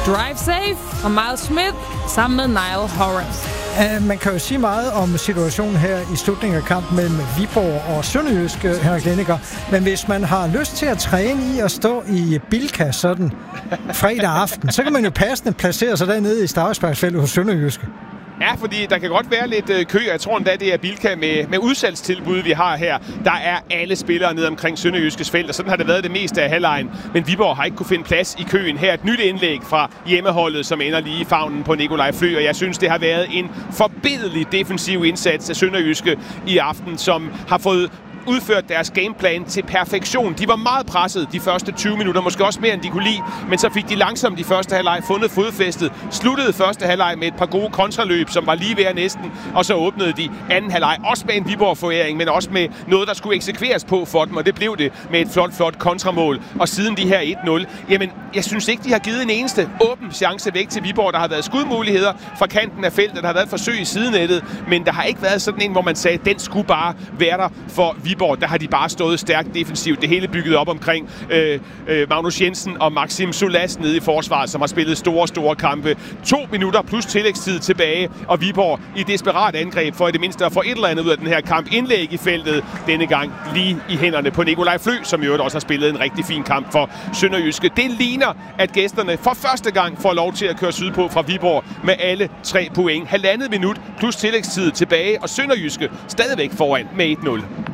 Drive Safe fra Miles Smith sammen med Niall Horan. Man kan jo sige meget om situationen her i slutningen af kampen mellem Viborg og Sønderjyske, Henrik Lenneker. Men hvis man har lyst til at træne i at stå i Bilka sådan fredag aften, så kan man jo passende placere sig dernede i Stavsbergsfældet hos Sønderjyske. Ja, fordi der kan godt være lidt kø. Jeg tror endda, det er Bilka med udsalgstilbud, vi har her. Der er alle spillere nede omkring Sønderjyskes felt, og sådan har det været det meste af halvlejen. Men Viborg har ikke kunne finde plads i køen. Her et nyt indlæg fra hjemmeholdet, som ender lige i favnen på Nikolaj Flø, og jeg synes, det har været en forbilledlig defensiv indsats af Sønderjyske i aften, som har fået udført deres gameplan til perfektion. De var meget presset de første 20 minutter, måske også mere end de kunne lide, men så fik de langsomt i første halvleg fundet fodfæstet, sluttede første halvleg med et par gode kontraløb, som var lige ved næsten, og så åbnede de anden halvleg, også med en Viborg-foræring, men også med noget, der skulle eksekveres på for dem, og det blev det med et flot kontramål. Og siden de her 1-0, jamen, jeg synes ikke, de har givet en eneste åben chance væk til Viborg. Der har været skudmuligheder fra kanten af feltet, der har været forsøg i sidenettet, men der har ikke været sådan en, hvor man sagde, den skulle bare være der for Viborg. Der har de bare stået stærkt defensivt. Det hele bygget op omkring Magnus Jensen og Maxim Solas nede i forsvaret, som har spillet store kampe. 2 minutter plus tillægstid tilbage, og Viborg i desperat angreb for i det mindste at få et eller andet ud af den her kamp. Indlæg i feltet, denne gang lige i hænderne på Nikolaj Flø, som i øvrigt også har spillet en rigtig fin kamp for Sønderjyske. Det ligner, at gæsterne for første gang får lov til at køre sydpå fra Viborg med alle 3 point. 1,5 minut plus tillægstid tilbage, og Sønderjyske stadigvæk foran med 1-0.